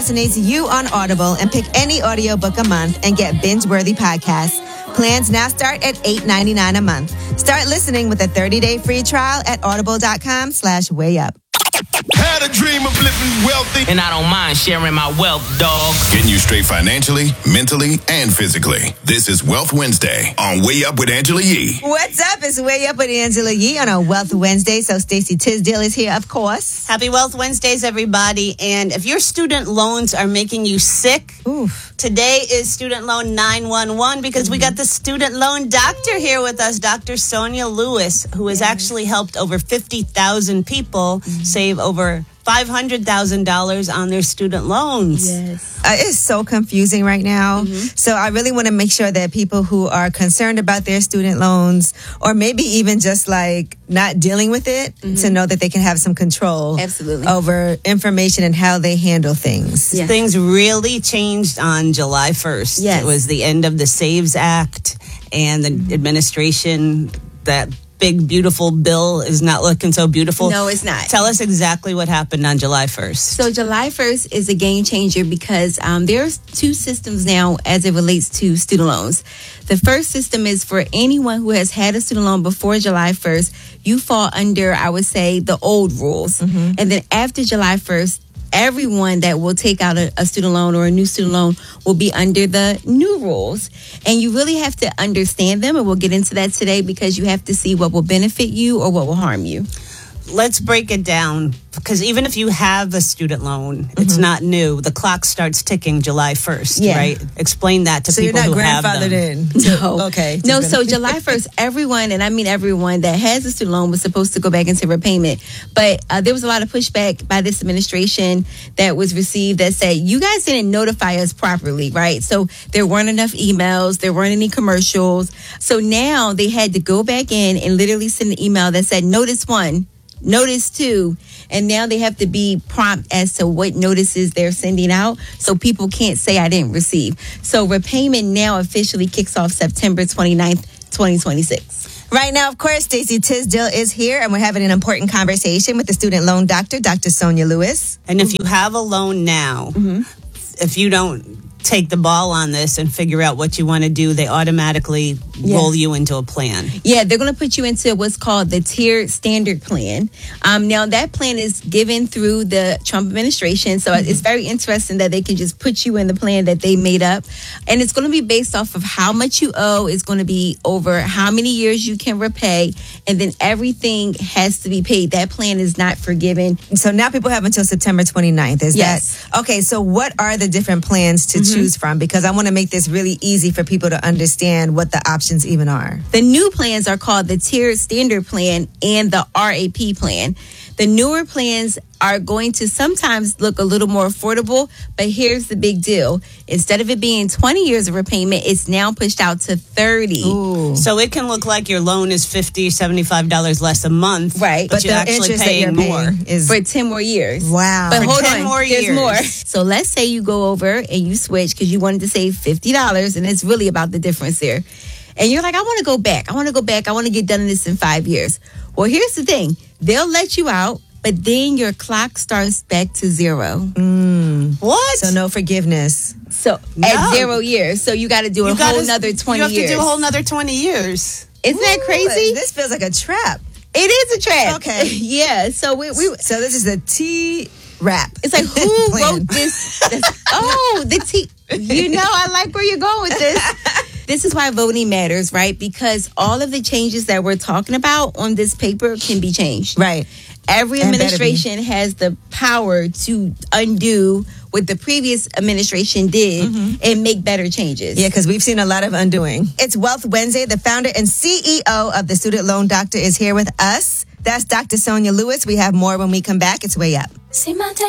fascinates you on Audible and pick any audiobook a month and get binge-worthy podcasts. Plans now start at $8.99 a month. Start listening with a 30-day free trial at audible.com/wayup. Had a dream of living wealthy, and I don't mind sharing my wealth, dog. Getting you straight financially, mentally, and physically. This is Wealth Wednesday on Way Up with Angela Yee. What's up? It's Way Up with Angela Yee on a Wealth Wednesday. So Stacey Tisdale is here, of course. Happy Wealth Wednesdays, everybody. And if your student loans are making you sick, today is Student Loan 911 because we got the student loan doctor here with us, Dr. Sonia Lewis, who has actually helped over 50,000 people save over $500,000 on their student loans. Yes. It's so confusing right now. So I really want to make sure that people who are concerned about their student loans, or maybe even just like not dealing with it, to know that they can have some control over information and how they handle things. Yeah. Things really changed on July 1st. Yes. It was the end of the SAVES Act, and the administration, that big, beautiful bill is not looking so beautiful. No, it's not. Tell us exactly what happened on July 1st. So July 1st is a game changer because there's two systems now as it relates to student loans. The first system is for anyone who has had a student loan before July 1st. You fall under, I would say, the old rules. And then after July 1st, everyone that will take out a student loan or a new student loan will be under the new rules. And you really have to understand them, and we'll get into that today because you have to see what will benefit you or what will harm you. Let's break it down, because even if you have a student loan, it's not new. The clock starts ticking July 1st, right? Explain that to people who have them. So you're not grandfathered in? No. Okay. No, so July 1st, everyone, and I mean everyone that has a student loan was supposed to go back into repayment. But there was a lot of pushback by this administration that was received that said, you guys didn't notify us properly, right? So there weren't enough emails. There weren't any commercials. So now they had to go back in and literally send an email that said, notice 1. Notice 2, and now they have to be prompt as to what notices they're sending out, so people can't say I didn't receive. So repayment now officially kicks off September 29th, 2026. Right now, of course, Stacey Tisdale is here, and we're having an important conversation with the student loan doctor, Dr. Sonia Lewis. And if you have a loan now, if you don't take the ball on this and figure out what you want to do, they automatically roll you into a plan. Yeah, they're going to put you into what's called the tiered standard plan. Now, that plan is given through the Trump administration, so it's very interesting that they can just put you in the plan that they made up. And it's going to be based off of how much you owe. It's going to be over how many years you can repay, and then everything has to be paid. That plan is not forgiven. So now people have until September 29th. Is that okay? So what are the different plans to choose from? Because I want to make this really easy for people to understand what the options even are. The new plans are called the tiered standard plan and the RAP plan. The newer plans are going to sometimes look a little more affordable, but here's the big deal. Instead of it being 20 years of repayment, it's now pushed out to 30. Ooh. So it can look like your loan is $50, $75 less a month. Right. But you're actually paying more. Is for 10 more years. Wow. But For hold 10 on, more there's years. more. So let's say you go over and you switch because you wanted to save $50, and it's really about the difference there. And you're like, I want to go back. I want to get done in this in 5 years. Well, here's the thing. They'll let you out, but then your clock starts back to 0. What? So no forgiveness. So at 0 years. So you got to do a whole nother 20 years. You have to do a whole nother 20 years. Isn't that crazy? This feels like a trap. It is a trap. Okay. Yeah. So we So this is a T-rap. it's like, who wrote this? The T. You know, I like where you're going with this. This is why voting matters, right? Because all of the changes that we're talking about on this paper can be changed. Right. Every administration has the power to undo what the previous administration did and make better changes. Yeah, because we've seen a lot of undoing. It's Wealth Wednesday. The founder and CEO of the Student Loan Doctor is here with us. That's Dr. Sonia Lewis. We have more when we come back. It's Way Up.